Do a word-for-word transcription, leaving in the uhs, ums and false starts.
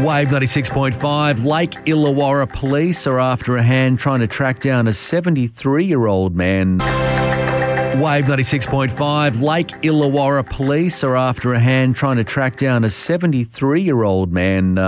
Wave ninety-six point five, Lake Illawarra police are after a hand trying to track down a seventy-three-year-old man. Wave ninety-six point five, Lake Illawarra police are after a hand trying to track down a seventy-three-year-old man. Uh,